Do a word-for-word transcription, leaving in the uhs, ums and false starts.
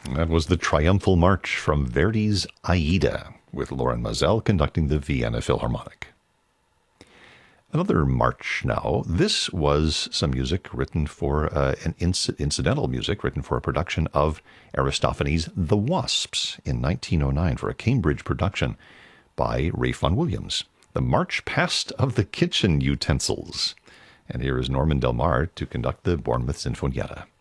That was the Triumphal March from Verdi's Aida, with Loren Maazel conducting the Vienna Philharmonic. Another march now. This was some music written for, uh, an inc- incidental music written for a production of Aristophanes' The Wasps in nineteen oh nine for a Cambridge production by Ralph Vaughan Williams. The March Past of the Kitchen Utensils. And here is Norman Del Mar to conduct the Bournemouth Sinfonietta.